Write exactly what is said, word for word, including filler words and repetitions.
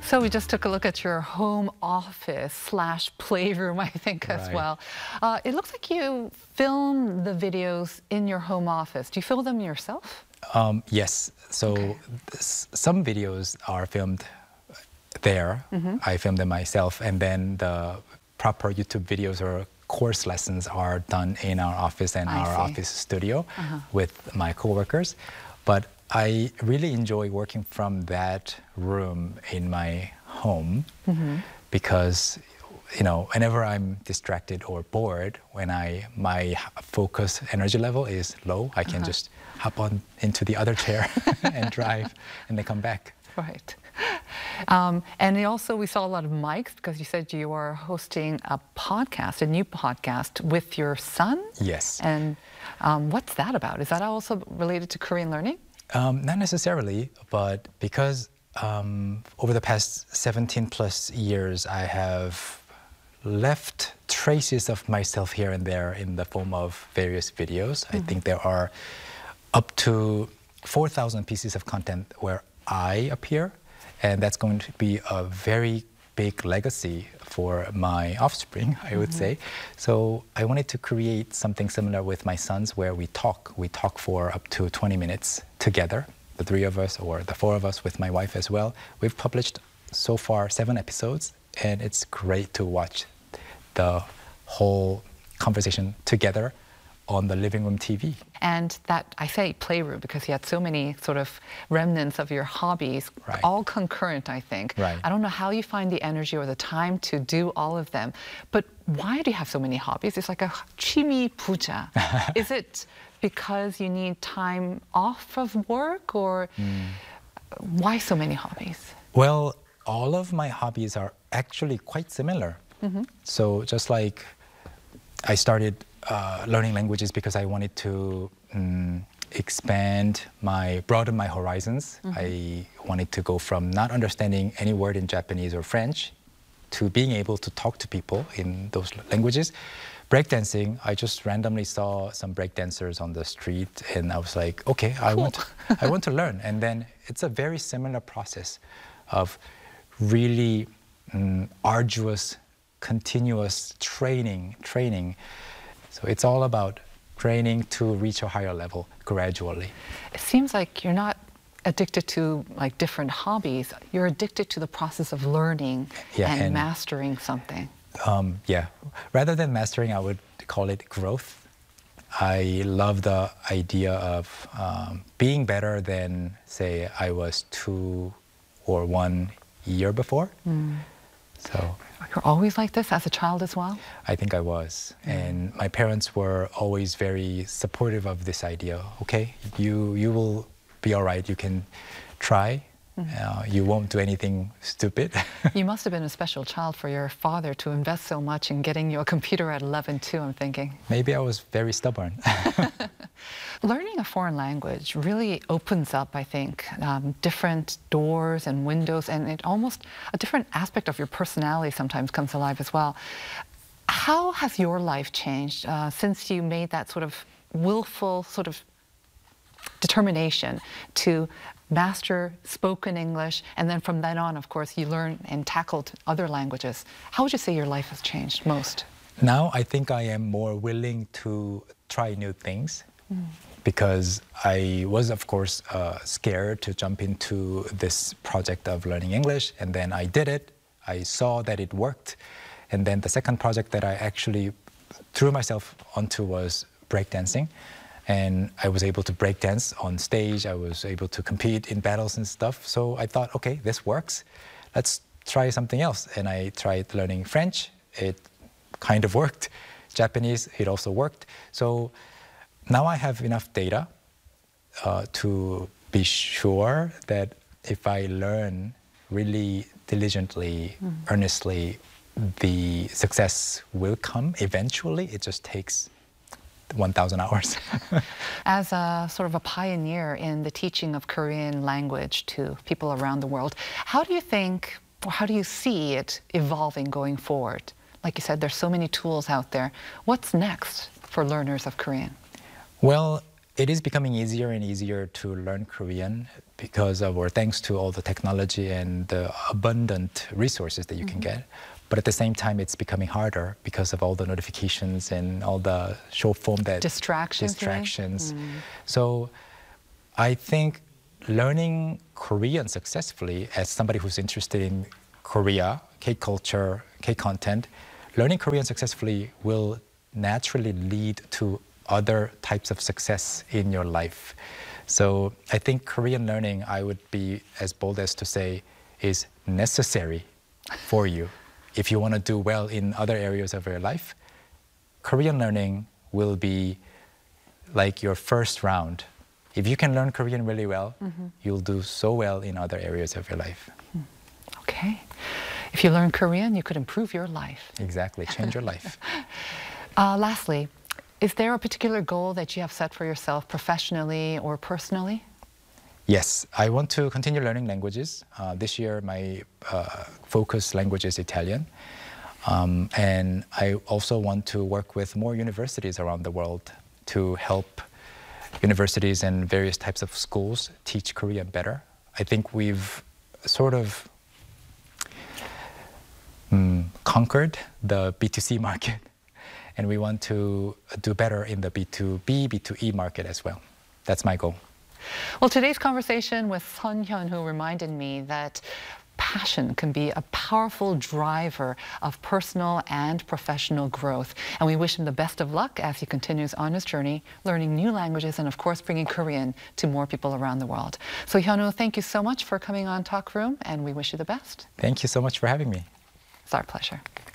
So we just took a look at your home office slash playroom, I think, as Right. well. Uh, it looks like you film the videos in your home office. Do you film them yourself? Um, yes. So Okay. s- some videos are filmed there. Mm-hmm. I film them myself, and then the proper YouTube videos or course lessons are done in our office and I our see. office studio Uh-huh. with my coworkers. But I really enjoy working from that room in my home Mm-hmm. because, you know, whenever I'm distracted or bored, when I my focus energy level is low, I can Uh-huh. just hop on into the other chair and drive and then come back. Right. Um, and also, we saw a lot of mics because you said you are hosting a podcast, a new podcast with your son. Yes. And um, what's that about? Is that also related to Korean learning? Um, not necessarily, but because um, over the past seventeen plus years, I have left traces of myself here and there in the form of various videos. Mm-hmm. I think there are up to four thousand pieces of content where I appear, and that's going to be a very big legacy for my offspring, I would mm-hmm. say. So I wanted to create something similar with my sons where we talk. We talk for up to twenty minutes together, the three of us or the four of us with my wife as well. We've published so far seven episodes, and it's great to watch the whole conversation together on the living room T V. And that, I say playroom because you had so many sort of remnants of your hobbies, Right. all concurrent, I think. Right. I don't know how you find the energy or the time to do all of them, but why do you have so many hobbies? It's like a 취미 부자. Is it because you need time off of work, or mm. why so many hobbies? Well, all of my hobbies are actually quite similar. Mm-hmm. So just like I started uh, learning languages because I wanted to um, expand my, broaden my horizons. Mm-hmm. I wanted to go from not understanding any word in Japanese or French to being able to talk to people in those languages. Breakdancing, I just randomly saw some breakdancers on the street, and I was like, okay, I cool. want to, I want to learn. And then it's a very similar process of really um, arduous, continuous training, training. So it's all about training to reach a higher level gradually. It seems like you're not addicted to like different hobbies. You're addicted to the process of learning yeah, and, and mastering something. Um, yeah, rather than mastering, I would call it growth. I love the idea of um, being better than, say, I was two or one year before. Mm. So you're always like this as a child as well? I think I was. Mm. And my parents were always very supportive of this idea. Okay, you, you will be all right. You can try. Mm-hmm. Uh, you won't do anything stupid. You must have been a special child for your father to invest so much in getting you a computer at eleven too, I'm thinking. Maybe I was very stubborn. Learning a foreign language really opens up, I think, um, different doors and windows, and it almost, a different aspect of your personality sometimes comes alive as well. How has your life changed uh, since you made that sort of willful sort of determination to master spoken English, and then from then on, of course, you learn and tackled other languages? How would you say your life has changed most? Now I think I am more willing to try new things mm. because I was, of course, uh, scared to jump into this project of learning English, and then I did it. I saw that it worked, and then the second project that I actually threw myself onto was breakdancing. And I was able to break dance on stage. I was able to compete in battles and stuff. So I thought, okay, this works. Let's try something else. And I tried learning French. It kind of worked. Japanese, it also worked. So now I have enough data uh, to be sure that if I learn really diligently, mm. earnestly, the success will come eventually. It just takes one thousand hours. As a sort of a pioneer in the teaching of Korean language to people around the world, how do you think, or how do you see it evolving going forward? Like you said, there's so many tools out there. What's next for learners of Korean? Well, it is becoming easier and easier to learn Korean because of, or thanks to all the technology and the abundant resources that you mm-hmm. can get. But at the same time, it's becoming harder because of all the notifications and all the short form that distractions. Distractions. Mm. So I think learning Korean successfully as somebody who's interested in Korea, K-culture, K-content, learning Korean successfully will naturally lead to other types of success in your life. So I think Korean learning, I would be as bold as to say, is necessary for you. If you want to do well in other areas of your life, Korean learning will be like your first round. If you can learn Korean really well, mm-hmm. you'll do so well in other areas of your life. Okay. If you learn Korean, you could improve your life. Exactly, change your life. Uh, lastly, is there a particular goal that you have set for yourself professionally or personally? Yes, I want to continue learning languages. Uh, this year, my uh, focus language is Italian. Um, and I also want to work with more universities around the world to help universities and various types of schools teach Korean better. I think we've sort of um, conquered the B two C market, and we want to do better in the B two B, B two E market as well. That's my goal. Well, today's conversation with Son Hyun-woo reminded me that passion can be a powerful driver of personal and professional growth. And we wish him the best of luck as he continues on his journey, learning new languages and, of course, bringing Korean to more people around the world. So, Hyun-woo, thank you so much for coming on Talk Room, and we wish you the best. Thank you so much for having me. It's our pleasure.